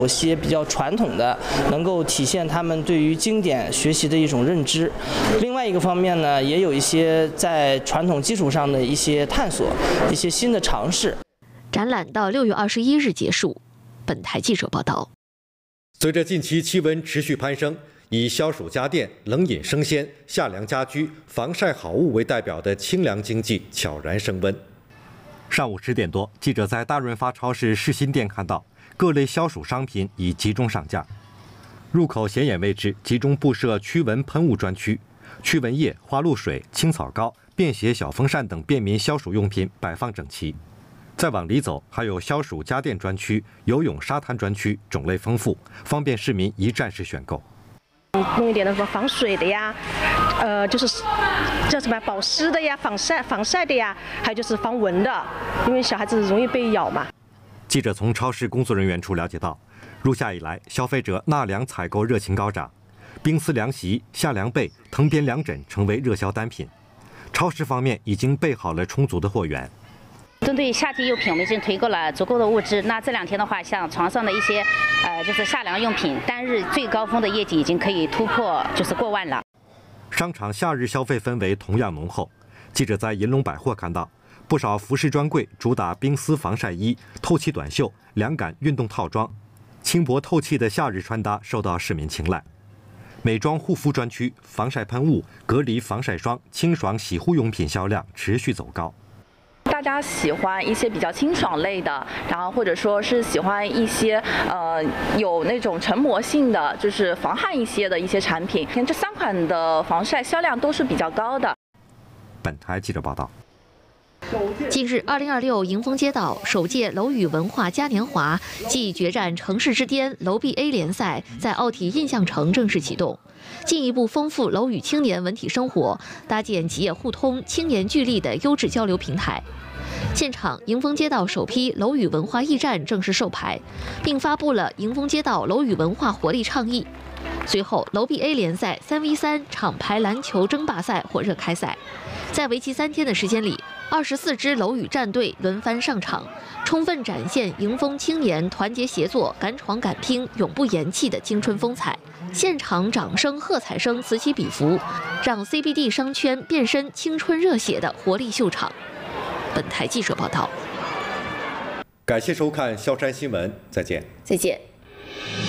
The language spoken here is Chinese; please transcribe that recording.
有些比较传统的，能够体现他们对于经典学习的一种认知。另外一个方面呢，也有一些在传统基础上的一些探索，一些新的尝试。 展览到6月21日结束。本台记者报道。 随着近期气温持续攀升，以消暑家电、冷饮生鲜、夏凉家居、防晒好物为代表的清凉经济悄然升温。上午10点多，记者在大润发超市世新店看到，各类消暑商品已集中上架。入口显眼位置集中布设驱蚊喷雾专区，驱蚊液、花露水、青草膏、便携小风扇等便民消暑用品摆放整齐。再往里走，还有消暑家电专区、游泳沙滩专区，种类丰富，方便市民一站式选购。 弄一点的什么防水的呀，就是叫什么保湿的呀、防晒的呀，还有就是防蚊的，因为小孩子容易被咬嘛。 记者从超市工作人员处了解到，入夏以来，消费者纳凉采购热情高涨，冰丝凉席、夏凉被、藤编凉枕成为热销单品。超市方面已经备好了充足的货源。 针对夏季用品，我们已经囤购了足够的物资。那这2天的话，像床上的一些就是夏凉用品，单日最高峰的业绩已经可以突破就是过万了。 商场夏日消费氛围同样浓厚。记者在银隆百货看到，不少服饰专柜主打冰丝防晒衣、透气短袖、凉感运动套装，轻薄透气的夏日穿搭受到市民青睐。美妆护肤专区、防晒喷雾、隔离防晒霜、清爽洗护用品销量持续走高。 大家喜欢一些比较清爽类的，然后或者说是喜欢一些有那种成膜性的，就是防汗一些的一些产品。这3款的防晒销量都是比较高的。 本台记者报道。 近日，2026迎风街道首届楼宇文化嘉年华暨决战城市之巅楼 BA 联赛在奥体印象城正式启动，进一步丰富楼宇青年文体生活，搭建企业互通、青年聚力的优质交流平台。现场，迎风街道首批楼宇文化驿站正式授牌，并发布了迎风街道楼宇文化活力倡议。随后，楼 BA 联赛3v3厂牌篮球争霸赛火热开赛，在为期3天的时间里，24支楼宇战队轮番上场，充分展现迎风青年团结协作、敢闯敢拼、永不言弃的青春风采。现场掌声、喝彩声此起彼伏，让 CBD 商圈变身青春热血的活力秀场。本台记者报道。 感谢收看萧山新闻，再见。 再见。